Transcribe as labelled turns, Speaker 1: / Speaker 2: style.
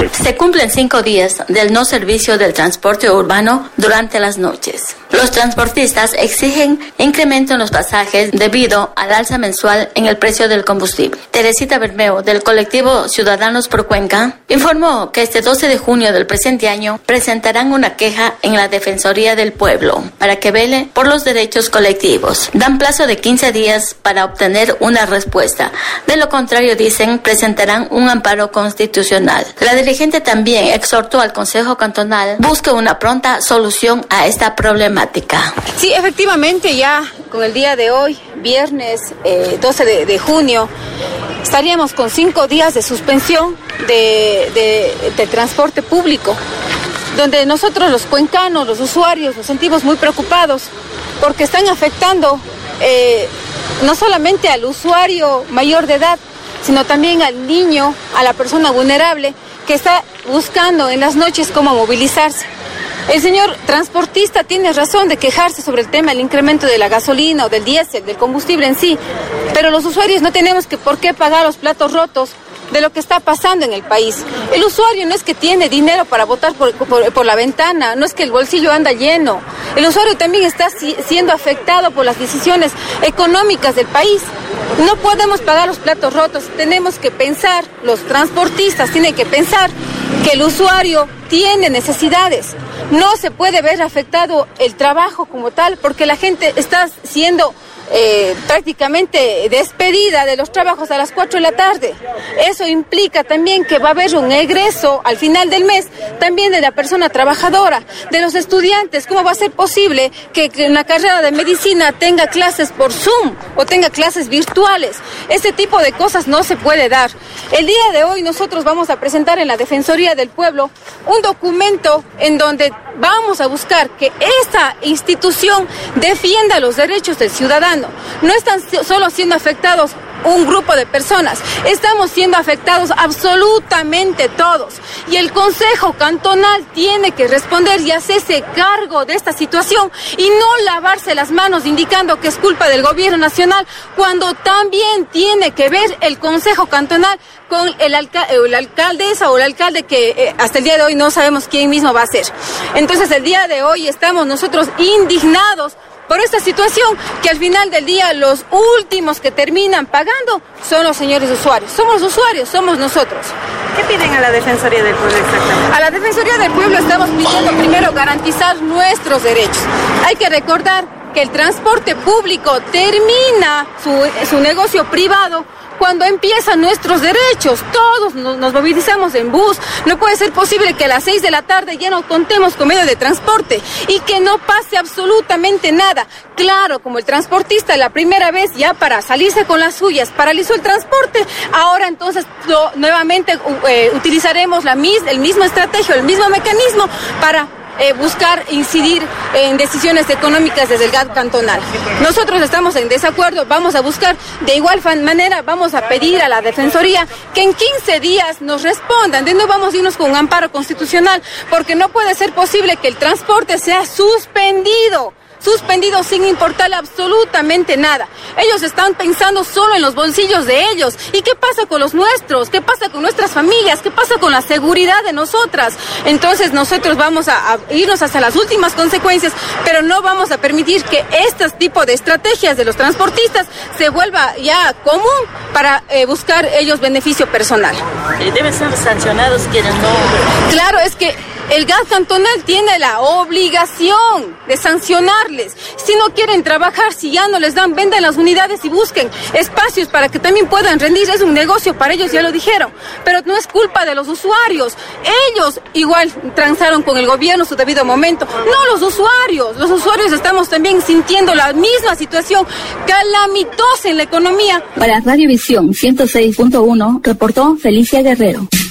Speaker 1: Se cumplen 5 días del no servicio del transporte urbano durante las noches. Los transportistas exigen incremento en los pasajes debido al alza mensual en el precio del combustible. Teresita Bermeo, del colectivo Ciudadanos por Cuenca, informó que este 12 de junio del presente año presentarán una queja en la Defensoría del Pueblo para que vele por los derechos colectivos. Dan plazo de 15 días para obtener una respuesta. De lo contrario, dicen, presentarán un amparo constitucional. La dirigente también exhortó al Consejo Cantonal busque una pronta solución a esta problemática.
Speaker 2: Sí, efectivamente, ya con el día de hoy, viernes 12 de junio, estaríamos con 5 días de suspensión de transporte público, donde nosotros los cuencanos, los usuarios, nos sentimos muy preocupados porque están afectando no solamente al usuario mayor de edad, sino también al niño, a la persona vulnerable que está buscando en las noches cómo movilizarse. El señor transportista tiene razón de quejarse sobre el tema del incremento de la gasolina o del diésel, del combustible en sí, pero los usuarios no tenemos por qué pagar los platos rotos de lo que está pasando en el país. El usuario no es que tiene dinero para botar por la ventana, no es que el bolsillo anda lleno. El usuario también está siendo afectado por las decisiones económicas del país. No podemos pagar los platos rotos, tenemos que pensar, los transportistas tienen que pensar que el usuario tiene necesidades. No se puede ver afectado el trabajo como tal porque la gente está siendo prácticamente despedida de los trabajos a las 4 de la tarde. Eso implica también que va a haber un egreso al final del mes también de la persona trabajadora, de los estudiantes. ¿Cómo va a ser posible que en la carrera de medicina tenga clases por Zoom o tenga clases virtuales? Este tipo de cosas no se puede dar. El día de hoy nosotros vamos a presentar en la Defensoría del Pueblo un documento en donde vamos a buscar que esta institución defienda los derechos del ciudadano. No están solo siendo afectados un grupo de personas, estamos siendo afectados absolutamente todos. Y el Consejo Cantonal tiene que responder y hacerse cargo de esta situación y no lavarse las manos indicando que es culpa del gobierno nacional, cuando también tiene que ver el Consejo Cantonal con la alcaldesa o el alcalde que hasta el día de hoy no sabemos quién mismo va a ser. Entonces el día de hoy estamos nosotros indignados por esta situación, que al final del día los últimos que terminan pagando son los señores usuarios. Somos los usuarios, somos nosotros.
Speaker 3: ¿Qué piden a la Defensoría del Pueblo exactamente?
Speaker 2: A la Defensoría del Pueblo estamos pidiendo primero garantizar nuestros derechos. Hay que recordar que el transporte público termina su negocio privado cuando empiezan nuestros derechos. Todos nos movilizamos en bus. No puede ser posible que a las 6 de la tarde ya no contemos con medio de transporte y que no pase absolutamente nada. Claro, como el transportista la primera vez ya para salirse con las suyas paralizó el transporte, ahora entonces nuevamente utilizaremos el mismo estrategia, el mismo mecanismo para buscar incidir en decisiones económicas desde el GAT cantonal. Nosotros estamos en desacuerdo, vamos a buscar de igual manera, vamos a pedir a la Defensoría que en 15 días nos respondan. De nuevo vamos a irnos con un amparo constitucional, porque no puede ser posible que el transporte sea suspendido sin importarle absolutamente nada. Ellos están pensando solo en los bolsillos de ellos. ¿Y qué pasa con los nuestros? ¿Qué pasa con nuestras familias? ¿Qué pasa con la seguridad de nosotras? Entonces nosotros vamos a irnos hasta las últimas consecuencias, pero no vamos a permitir que este tipo de estrategias de los transportistas se vuelva ya común para buscar ellos beneficio personal.
Speaker 1: Deben ser sancionados quienes no...
Speaker 2: Claro, es que el GAT cantonal tiene la obligación de sancionarles. Si no quieren trabajar, si ya no les dan, vendan las unidades y busquen espacios para que también puedan rendir. Es un negocio para ellos, ya lo dijeron. Pero no es culpa de los usuarios. Ellos igual transaron con el gobierno su debido momento. No los usuarios. Los usuarios estamos también sintiendo la misma situación calamitosa en la economía.
Speaker 4: Para Radiovisión 106.1, reportó Felicia Guerrero.